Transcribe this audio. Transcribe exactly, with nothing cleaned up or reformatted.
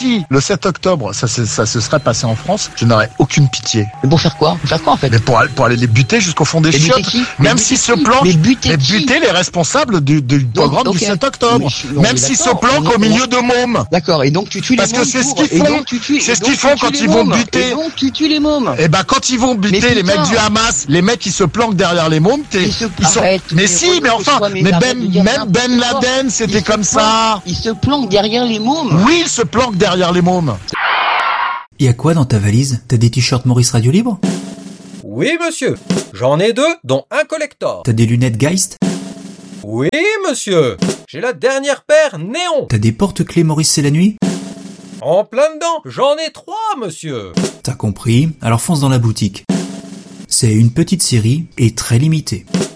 si le sept octobre, ça, ça, ça se serait passé en France, je n'aurais aucune pitié. Mais pour faire quoi? Pour faire quoi en fait? Mais pour, pour aller les buter jusqu'au fond des Mais chiottes. buter qui? Même Mais s'ils buter se qui? planquent. Mais buter mais qui? buter les responsables du, du pogrom donc, du okay. sept octobre. Mais je- on Même est s'ils se d'accord, planquent on est- au milieu de mômes. D'accord, et donc tu tues les Parce mômes que c'est ce pour- qu'ils et font. donc tu tues- C'est et ce donc qu'ils tu font tues quand les ils vont mômes. buter. Et donc tu tues les mômes. Eh ben quand ils vont buter Mais les putain. mecs du Hamas, les mecs qui se planquent derrière les mômes, t'es, Ils se- ils sont. arrête, mais mais si, Renaud, mais enfin, toi, mais mais arrête Ben, de dire même n'importe Ben quoi. Laden, Ils c'était se comme ça. planquent- Ils se planquent derrière les mômes. Oui, ils se planquent derrière les mômes. Y a quoi dans ta valise? T'as des t-shirts Maurice Radio Libre? Oui, monsieur. J'en ai deux, dont un collector. T'as des lunettes Geist? Oui, monsieur. J'ai la dernière paire néon. T'as des porte-clés Maurice C'est la nuit? En plein dedans. J'en ai trois, monsieur. T'as compris, alors fonce dans la boutique. C'est une petite série et très limitée.